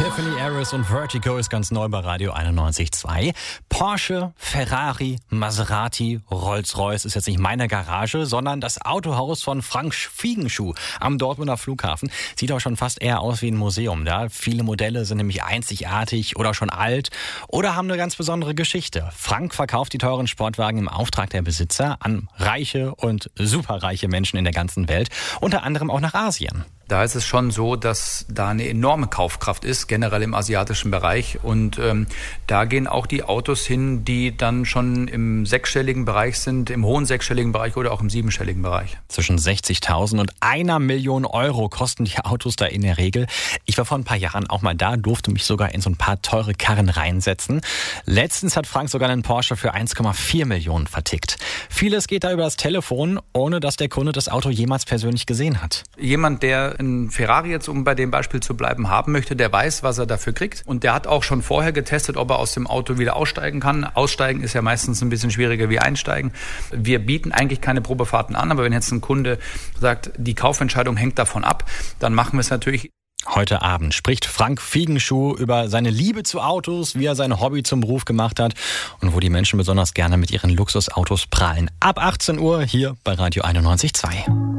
Tiffany Harris und Vertigo ist ganz neu bei Radio 91.2. Porsche, Ferrari, Maserati, Rolls-Royce ist jetzt nicht meine Garage, sondern das Autohaus von Frank Fiegenschuh am Dortmunder Flughafen. Sieht auch schon fast eher aus wie ein Museum. Da viele Modelle sind nämlich einzigartig oder schon alt oder haben eine ganz besondere Geschichte. Frank verkauft die teuren Sportwagen im Auftrag der Besitzer an reiche und superreiche Menschen in der ganzen Welt, unter anderem auch nach Asien. Da ist es schon so, dass da eine enorme Kaufkraft ist, generell im asiatischen Bereich. Und da gehen auch die Autos hin, die dann schon im sechsstelligen Bereich sind, im hohen sechsstelligen Bereich oder auch im siebenstelligen Bereich. Zwischen 60.000 und 1 Million Euro kosten die Autos da in der Regel. Ich war vor ein paar Jahren auch mal da, durfte mich sogar in so ein paar teure Karren reinsetzen. Letztens hat Frank sogar einen Porsche für 1,4 Millionen vertickt. Vieles geht da über das Telefon, ohne dass der Kunde das Auto jemals persönlich gesehen hat. Jemand, der einen Ferrari jetzt, um bei dem Beispiel zu bleiben, haben möchte, der weiß, was er dafür kriegt. Und der hat auch schon vorher getestet, ob er aus dem Auto wieder aussteigen kann. Aussteigen ist ja meistens ein bisschen schwieriger wie einsteigen. Wir bieten eigentlich keine Probefahrten an, aber wenn jetzt ein Kunde sagt, die Kaufentscheidung hängt davon ab, dann machen wir es natürlich. Heute Abend spricht Frank Fiegenschuh über seine Liebe zu Autos, wie er sein Hobby zum Beruf gemacht hat und wo die Menschen besonders gerne mit ihren Luxusautos prahlen. Ab 18 Uhr hier bei Radio 91.2.